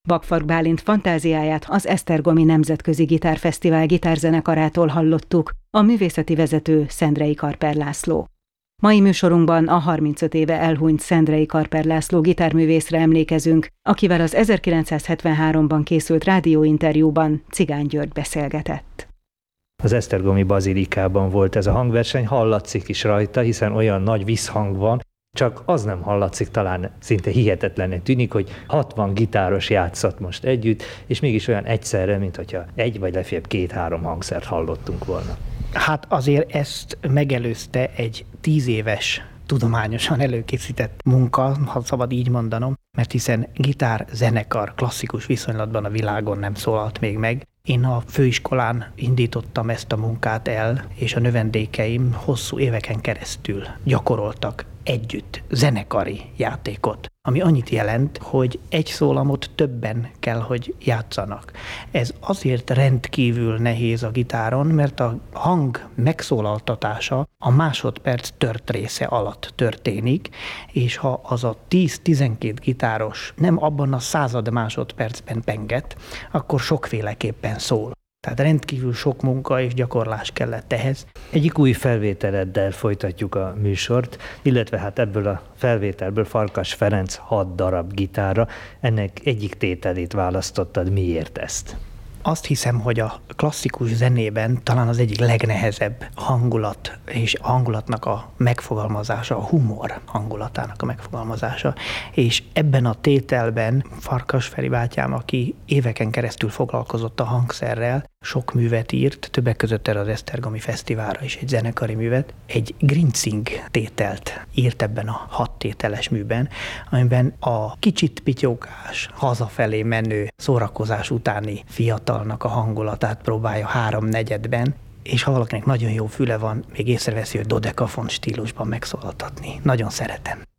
Vagfark Bálint fantáziáját az Esztergomi Nemzetközi Gitárfesztivál gitárzenekarától hallottuk, a művészeti vezető Szendrei Karper László. Mai műsorunkban a 35 éve elhunyt Szendrei Karper László gitárművészre emlékezünk, akivel az 1973-ban készült rádióinterjúban Cigány György beszélgetett. Az esztergomi bazilikában volt ez a hangverseny, hallatszik is rajta, hiszen olyan nagy visszhang van, csak az nem hallatszik, talán szinte hihetetlennek tűnik, hogy 60 gitáros játszott most együtt, és mégis olyan egyszerre, mint hogyha egy vagy legfeljebb 2-3 hangszert hallottunk volna. Hát azért ezt megelőzte egy 10 éves tudományosan előkészített munka, ha szabad így mondanom, mert hiszen gitár, zenekar klasszikus viszonylatban a világon nem szólalt még meg. Én a főiskolán indítottam ezt a munkát el, és a növendékeim hosszú éveken keresztül gyakoroltak együtt zenekari játékot, ami annyit jelent, hogy egy szólamot többen kell, hogy játszanak. Ez azért rendkívül nehéz a gitáron, mert a hang megszólaltatása a másodperc tört része alatt történik, és ha az a 10-12 gitáros nem abban a 100 másodpercben penget, akkor sokféleképpen szól. Tehát rendkívül sok munka és gyakorlás kellett ehhez. Egyik új felvételeddel folytatjuk a műsort, illetve hát ebből a felvételből Farkas Ferenc 6 darab gitárra. Ennek egyik tételét választottad, miért ezt? Azt hiszem, hogy a klasszikus zenében talán az egyik legnehezebb hangulat, és a hangulatnak a megfogalmazása, a humor hangulatának a megfogalmazása. És ebben a tételben Farkas Feri bátyám, aki éveken keresztül foglalkozott a hangszerrel, sok művet írt, többek között erre az Esztergomi Fesztiválra is egy zenekari művet, egy grincing tételt írt ebben a 6 tételes műben, amiben a kicsit pityókás, hazafelé menő szórakozás utáni fiatalnak a hangulatát próbálja 3/4-ben, és ha valakinek nagyon jó füle van, még észreveszi, hogy dodekafon stílusban megszólaltatni. Nagyon szeretem.